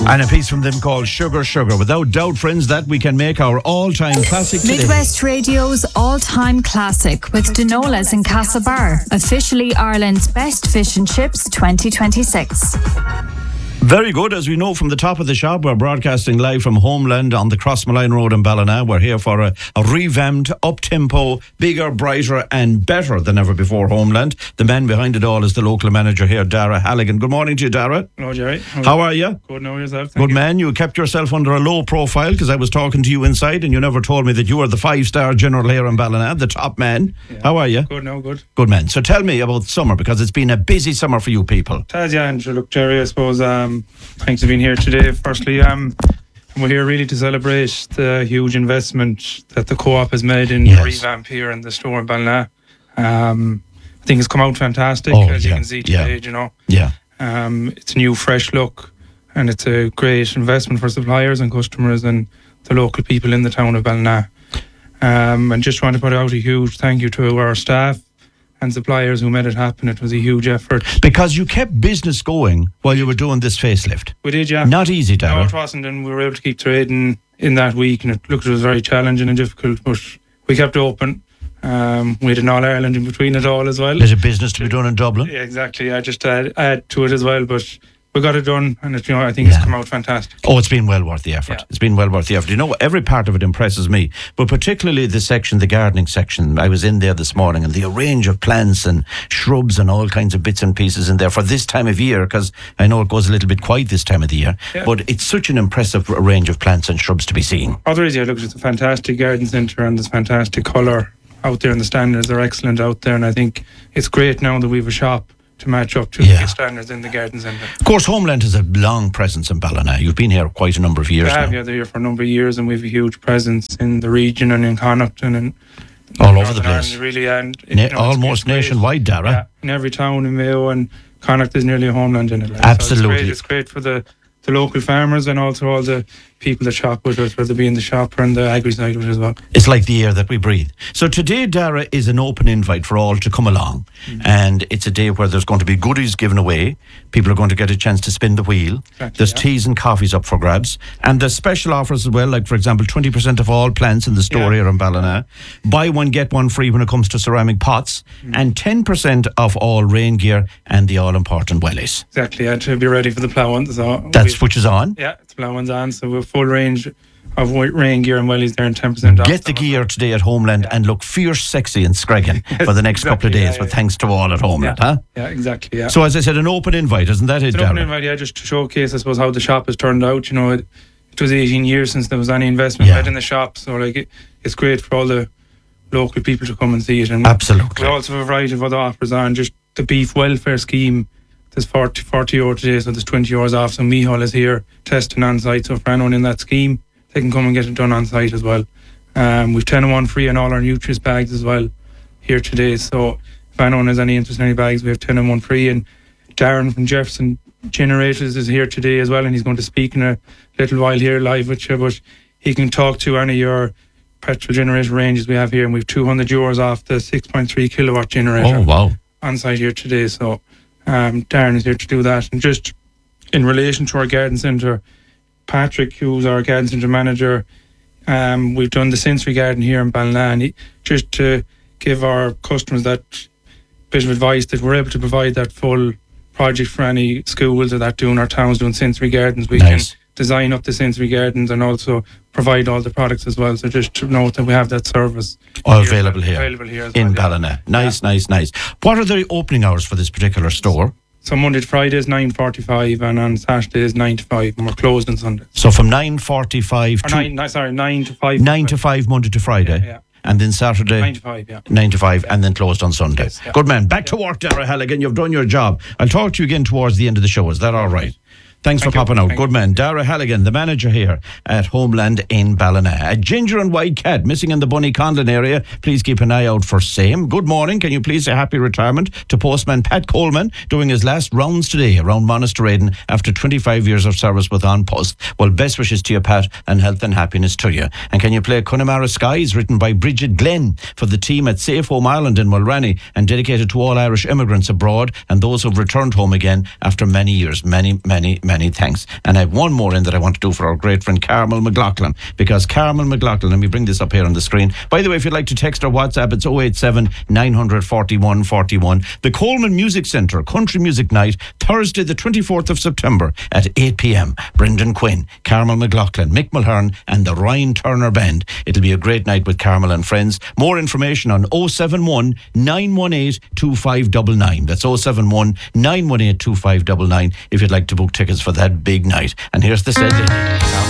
And a piece from them called Sugar Sugar. Without doubt, friends, that we can make our all-time classic today. Midwest Radio's all-time classic with Denola's in Castlebar. Officially Ireland's best fish and chips 2026. Very good. As we know from the top of the shop, we're broadcasting live from Homeland on the Crossmalline Road in Ballina. We're here for a revamped, up-tempo, bigger, brighter and better than ever before Homeland. The man behind it all is the local manager here, Dara Halligan. Good morning to you, Dara. Hello, Jerry. How are you? Good, know yourself. Good man. You kept yourself under a low profile because I was talking to you inside and you never told me that you were the 5-star general here in Ballina, the top man. Yeah. How are you? Good, no, good. Good man. So tell me about summer, because it's been a busy summer for you people. Yeah, and look, Jerry, I suppose thanks for being here today. Firstly, we're here really to celebrate the huge investment that the co-op has made in the revamp here in the store in Ballina. I think it's come out fantastic, as you can see today, you know. Yeah. It's a new, fresh look, and it's a great investment for suppliers and customers and the local people in the town of Ballina. And just want to put out a huge thank you to our staff and suppliers who made it happen. It was a huge effort. Because you kept business going while you were doing this facelift. We did, yeah. Not easy, Dara. No, it wasn't, and we were able to keep trading in that week, and it was very challenging and difficult, but we kept open. We had an All-Ireland in between it all as well. There's a business to be done in Dublin. Yeah, exactly. I just add to it as well, but we got it done, and it, I think it's come out fantastic. Oh, it's been well worth the effort. Yeah. It's been well worth the effort. You know, every part of it impresses me, but particularly the section, the gardening section. I was in there this morning, and the range of plants and shrubs and all kinds of bits and pieces in there for this time of year, because I know it goes a little bit quiet this time of the year, but it's such an impressive range of plants and shrubs to be seen. Otherwise, yeah, look, it's a fantastic garden centre, and there's fantastic colour out there, and the standards are excellent out there, and I think it's great now that we have a shop to match up to the standards in the garden centre. Of course, Homeland has a long presence in Ballina. You've been here quite a number of years now. Yeah, they're here for a number of years, and we have a huge presence in the region and in Connaughton and all over the place. Ireland, really, and almost nationwide, Dara. Yeah, in every town in Mayo, and Connaught is nearly a Homeland in it. Like. Absolutely. So it's great for the local farmers and also all the people that shop with us, whether they be in the shop or in the agri side of it as well. It's like the air that we breathe. So today, Dara, is an open invite for all to come along. And it's a day where there's going to be goodies given away. People are going to get a chance to spin the wheel. Exactly, there's teas and coffees up for grabs. And there's special offers as well, like, for example, 20% of all plants in the store here in Ballina. Buy one, get one free when it comes to ceramic pots. And 10% of all rain gear and the all-important wellies. Exactly, to be ready for the ploughing. So which is on. Yeah, it's ploughing's on, so we're full range of rain gear and wellies there and 10% off. Get the gear today at Homeland and look fierce, sexy and scragging for the next couple of days, but thanks to all at Homeland, huh? Yeah, exactly, yeah. So as I said, an open invite, isn't that it, Darren? An open invite, yeah, just to showcase, I suppose, how the shop has turned out. You know, it was 18 years since there was any investment made in the shop, so like it's great for all the local people to come and see it. And absolutely. We also have a variety of other offers on, just the beef welfare scheme. There's 40 euro today, so there's 20 euros off. So Micheál is here testing on site. So for anyone in that scheme, they can come and get it done on site as well. We've 10 and 1 free on all our Nutrius bags as well here today. So if anyone has any interest in any bags, we have 10 and 1 free. And Darren from Jefferson Generators is here today as well, and he's going to speak in a little while here live with you. But he can talk to any of your petrol generator ranges we have here, and we've 200 euros off the 6.3 kilowatt generator. Oh, wow. On site here today. So Darren is here to do that. And just in relation to our garden centre, Patrick, who's our garden centre manager, we've done the sensory garden here in Ballina, and just to give our customers that bit of advice that we're able to provide that full project for any schools or that doing our towns doing sensory gardens. We can design up the sensory gardens and also provide all the products as well. So just to note that we have that service available here as in well, Ballina. Nice. What are the opening hours for this particular store? So Monday to Friday is 9:45 and on Saturday is 9 to 5, and we're closed on Sunday. So from 9:45 to 9 to 5. 9 to 5 Monday to Friday. Yeah. And then Saturday 9 to 5, yeah. 9 to 5, and then closed on Sunday. Yes, yeah. Good man. Back to work, Dara Halligan. You've done your job. I'll talk to you again towards the end of the show. Is that all right? Thanks for popping out. Good man. Dara Halligan, the manager here at Homeland in Ballina. A ginger and white cat missing in the Bunny Conlon area. Please keep an eye out for same. Good morning. Can you please say happy retirement to postman Pat Coleman, doing his last rounds today around Monasterraden after 25 years of service with An Post. Well, best wishes to you, Pat, and health and happiness to you. And can you play Connemara Skies, written by Bridget Glenn, for the team at Safe Home Ireland in Mulranny, and dedicated to all Irish immigrants abroad and those who've returned home again after many years. Many many thanks. And I have one more in that I want to do for our great friend Carmel McLaughlin, because Carmel McLaughlin, let me bring this up here on the screen. By the way, if you'd like to text or WhatsApp, it's 087 941 41. The Coleman Music Centre Country Music Night, Thursday the 24th of September at 8 p.m. Brendan Quinn, Carmel McLaughlin, Mick Mulhern and the Ryan Turner Band. It'll be a great night with Carmel and friends. More information on 071 918 2599. That's 071 918 2599 if you'd like to book tickets for that big night. And here's the said lady.